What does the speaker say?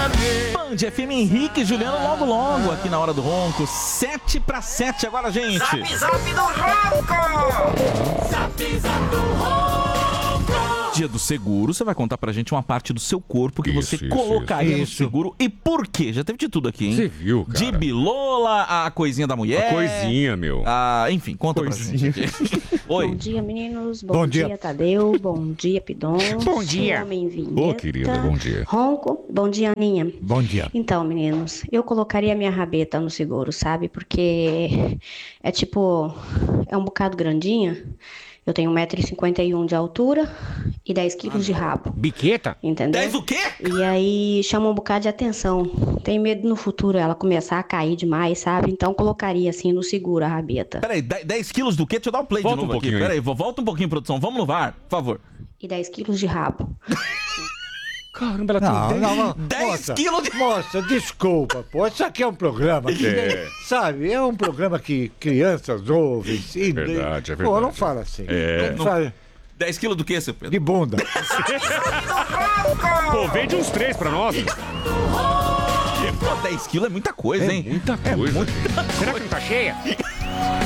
Band FM Henrique e Juliano logo aqui na Hora do Ronco. 7:07 agora, gente. Zap Zap do Ronco. Zap Zap do Ronco. Dia do seguro, você vai contar pra gente uma parte do seu corpo que você colocaria no seguro e por quê? Já teve de tudo aqui, hein? Você viu, cara? De bilola, a coisinha da mulher. A coisinha, meu. Enfim, conta pra gente aqui. Oi. Bom dia, meninos. Bom dia, Tadeu. Bom dia, Pidon. Bom dia. Homem Vinheta. Ô, querida, bom dia. Ronco. Bom dia, Aninha. Bom dia. Então, meninos, eu colocaria minha rabeta no seguro, sabe? Porque é tipo, é um bocado grandinha. Eu tenho 1,51 m de altura e 10 quilos de rabo. Biqueta? Entendeu? 10 o quê? E aí chama um bocado de atenção. Tenho medo no futuro ela começar a cair demais, sabe? Então colocaria assim no seguro a rabeta. Peraí, 10 quilos do quê? Deixa eu dar um play Volta de novo um pouquinho aqui. aí. Peraí, volta um pouquinho, produção. Vamos no VAR, por favor. E 10 quilos de rabo. Caramba, ela tem 10 quilos de... Moça, desculpa, pô. Isso aqui é um programa que, sabe, é um programa que crianças ouvem. E, Verdade, é Pô, verdade. não fala assim. É. Não fala 10 quilos do quê, seu Pedro? de bunda. Pô, vende uns 3 pra nós. Pô, 10 quilos é muita coisa, hein? Muita coisa. Será que não tá cheia?